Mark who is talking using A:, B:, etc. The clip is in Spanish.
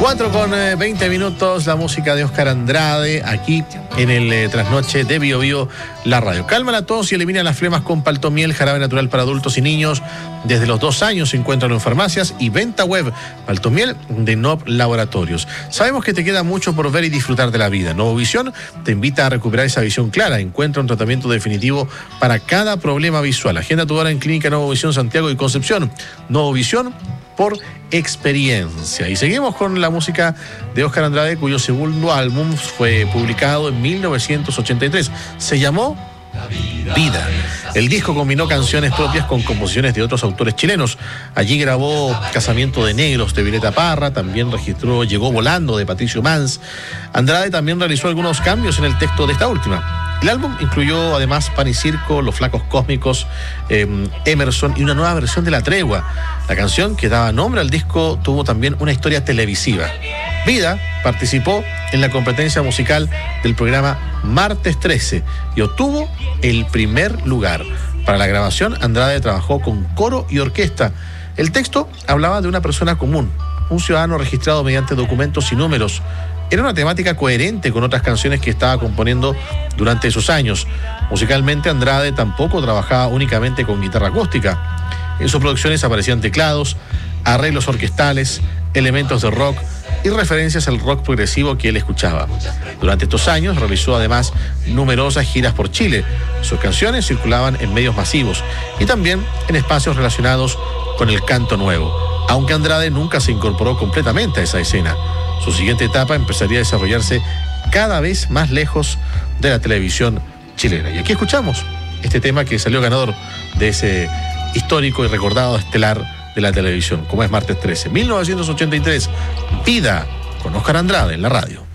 A: 4:20, la música de Óscar Andrade, aquí en el Trasnoche de Bio Bio, la radio. Calma la tos y elimina las flemas con Paltomiel, jarabe natural para adultos y niños. Desde los 2 años se encuentran en farmacias y venta web. Paltomiel de Nob Laboratorios. Sabemos que te queda mucho por ver y disfrutar de la vida. Novovisión te invita a recuperar esa visión clara. Encuentra un tratamiento definitivo para cada problema visual. Agenda tu hora en Clínica Novovisión Santiago y Concepción. Novovisión por experiencia. Y seguimos con la música de Óscar Andrade, cuyo segundo álbum fue publicado en 1983. Se llamó Vida. El disco combinó canciones propias con composiciones de otros autores chilenos. Allí grabó Casamiento de Negros de Violeta Parra, también registró Llegó Volando de Patricio Mans. Andrade también realizó algunos cambios en el texto de esta última. El álbum incluyó además Pan y Circo, Los Flacos Cósmicos, Emerson y una nueva versión de La Tregua. La canción que daba nombre al disco tuvo también una historia televisiva. Vida participó en la competencia musical del programa Martes 13 y obtuvo el primer lugar. Para la grabación, Andrade trabajó con coro y orquesta. El texto hablaba de una persona común, un ciudadano registrado mediante documentos y números. Era una temática coherente con otras canciones que estaba componiendo durante esos años. Musicalmente, Andrade tampoco trabajaba únicamente con guitarra acústica. En sus producciones aparecían teclados, arreglos orquestales, elementos de rock y referencias al rock progresivo que él escuchaba. Durante estos años realizó además numerosas giras por Chile. Sus canciones circulaban en medios masivos y también en espacios relacionados con el canto nuevo, aunque Andrade nunca se incorporó completamente a esa escena. Su siguiente etapa empezaría a desarrollarse cada vez más lejos de la televisión chilena. Y aquí escuchamos este tema que salió ganador de ese histórico y recordado estelar de la televisión, como es Martes 13, 1983, Vida, con Óscar Andrade en la radio.